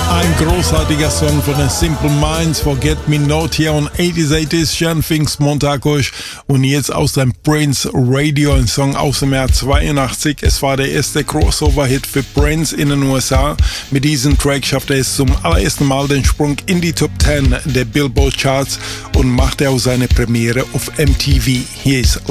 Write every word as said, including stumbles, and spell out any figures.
Ein großartiger Song von den Simple Minds, Forget Me Not, hier on achtzig achtzig, Jan Pfingstmontag euch. Und jetzt aus dem Prince Radio, ein Song aus dem Jahr zweiundachtzig. Es war der erste Crossover-Hit für Prince in den U S A. Mit diesem Track schaffte er es zum allerersten Mal den Sprung in die Top zehn der Billboard Charts und machte auch seine Premiere auf M T V. Hier ist